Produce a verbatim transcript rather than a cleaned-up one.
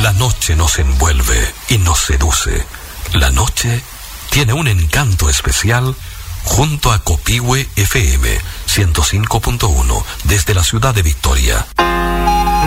La noche nos envuelve y nos seduce. La noche tiene un encanto especial junto a Copihue F M ciento cinco punto uno desde la ciudad de Victoria.